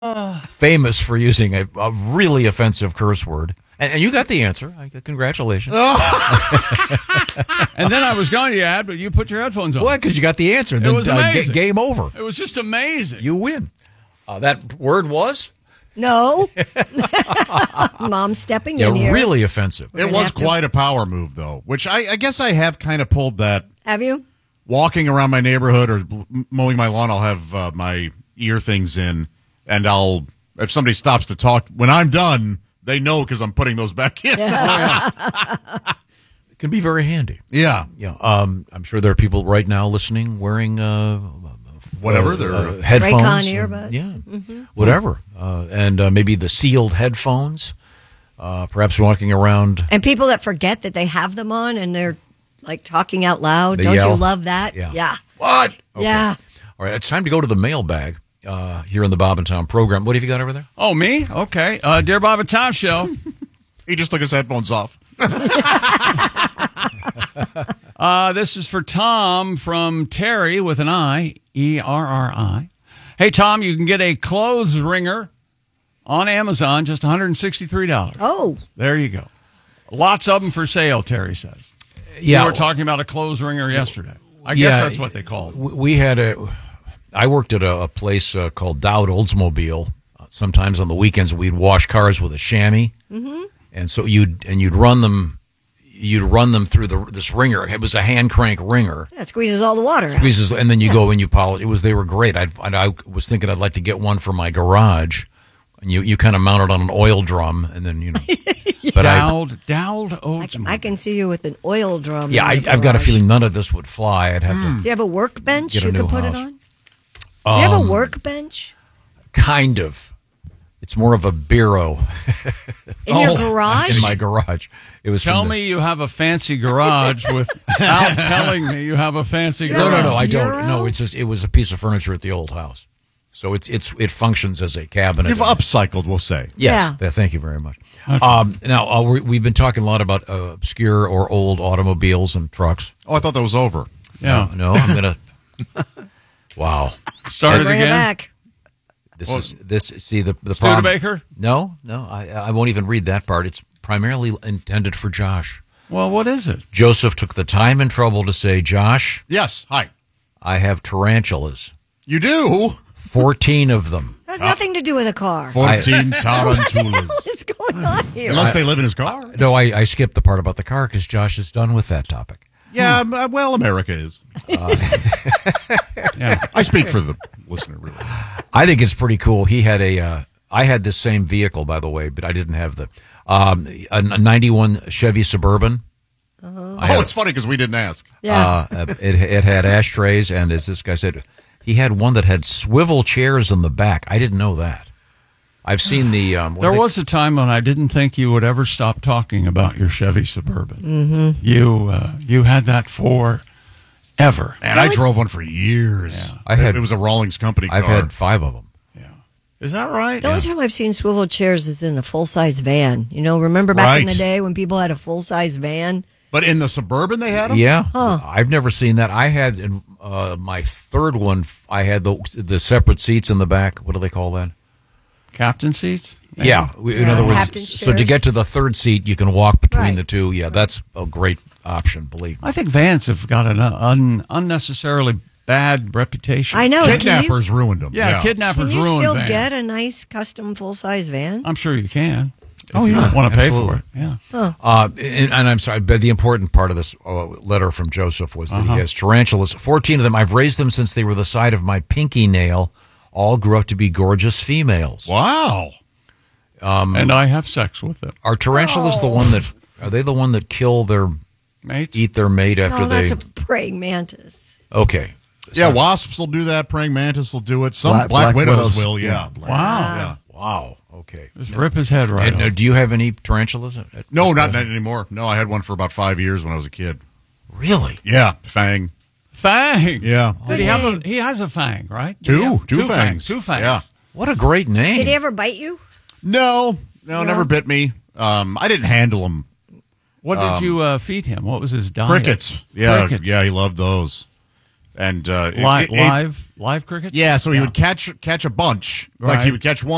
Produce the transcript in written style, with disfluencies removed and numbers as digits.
famous for using a really offensive curse word. And you got the answer. Congratulations. And then I was going to add, but you put your headphones on. What? Because you got the answer. It was amazing. Game over. It was just amazing. You win. That word was? No. Mom stepping in here. Really offensive. It was quite a power move, though, which I guess I have kind of pulled that. Have you? Walking around my neighborhood or mowing my lawn, I'll have my ear things in, and if somebody stops to talk, when I'm done, they know because I'm putting those back in. It can be very handy. Yeah. Yeah. I'm sure there are people right now listening wearing whatever their headphones. Raycon earbuds. Yeah. Mm-hmm. Whatever. And maybe the sealed headphones. Perhaps walking around. And people that forget that they have them on and they're like talking out loud. They Don't yell. you love that? Yeah. What? Okay. Yeah. All right. It's time to go to the mailbag here in the Bob and Tom program. What have you got over there? Oh, me? Okay. Dear Bob and Tom Show. He just took his headphones off. This is for Tom from Terry with an I, E-R-R-I. Hey, Tom, you can get a clothes wringer on Amazon, just $163. Oh. There you go. Lots of them for sale, Terry says. Yeah. We were talking about a clothes wringer yesterday. I guess that's what they call it. We had I worked at a place called Dowd Oldsmobile. Sometimes on the weekends we'd wash cars with a chamois. Mm-hmm. And so you'd run them through this wringer. It was a hand crank wringer. That squeezes all the water out. Squeezes, and then you go and you polish. They were great. I was thinking I'd like to get one for my garage. And you kind of mount it on an oil drum, and then But Dowd Oldsmobile. I can see you with an oil drum. Yeah, I've got a feeling none of this would fly. I'd have to. Do you have a workbench Get a you new can put house. it on? Do you have a workbench? Kind of. It's more of a bureau. In your garage? In my garage. It was. Tell me you have a fancy garage without telling me you have a fancy garage. No, I Bureau? don't. No, it was a piece of furniture at the old house. So it functions as a cabinet. You've upcycled, we'll say. Yes. Yeah. Thank you very much. Now, we've been talking a lot about obscure or old automobiles and trucks. Oh, I thought that was over. Yeah. No, I'm going to. Wow. Start it Bring it again. back. See the problem. Studebaker? No, I won't even read that part. It's primarily intended for Josh. Well, what is it? Joseph took the time and trouble to say, Josh, Yes. Hi. I have tarantulas. You do? 14 of them. That has nothing to do with a car. 14 tarantulas. What is going on here? Unless they live in his car. No, I skipped the part about the car because Josh is done with that topic. Yeah, well, America is. Yeah. I speak for the listener, really. I think it's pretty cool. He had I had this same vehicle, by the way, but I didn't have a 91 Chevy Suburban. It's funny because we didn't ask. Yeah. It had ashtrays, and as this guy said, he had one that had swivel chairs in the back. I didn't know that. I've seen the. There was a time when I didn't think you would ever stop talking about your Chevy Suburban. Mm-hmm. You had that forever. And I drove one for years. Yeah. It was a Rawlings company car. I've had 5 of them. Yeah. Is that right? The only time I've seen swivel chairs is in a full-size van. Remember back in Right. the day when people had a full-size van? But in the Suburban they had them? Yeah, I've never seen that. I had in my third one. I had the separate seats in the back. What do they call that? Captain seats? Maybe? Yeah. In other words, captain's so to chairs. get to the third seat, you can walk between Right. the two. Yeah, that's a great option. Believe me. I think vans have got an unnecessarily bad reputation. I know. Kidnappers ruined them. Yeah, kidnappers Can you ruined still vans. get a nice custom full-size van? I'm sure you can. Oh, if you yeah, want to pay absolutely. for it. Yeah. And I'm sorry, but the important part of this letter from Joseph was that he has tarantulas. 14 of them. I've raised them since they were the size of my pinky nail. All grew up to be gorgeous females. Wow. And I have sex with them. Are tarantulas the one that? Are they the one that kill their Mates? eat their mate after No, they? that's a praying mantis. Okay. Yeah, wasps will do that. Praying mantis will do it. Some black widows will, yeah. Wow. Yeah. Wow. Okay. Just rip his head right And off. do you have any tarantulas? No, not anymore. No, I had one for about 5 years when I was a kid. Really? Yeah, Fang. Fang. Yeah. Did he have he has a fang, right? Two Two fangs. Two fangs. Yeah. What a great name. Did he ever bite you? No, never bit me. I didn't handle them. What did you feed him? What was his diet? Crickets. Yeah, Crickets. yeah, he loved those. And Live crickets? Yeah, so he would catch a bunch. Like Right. he would catch one.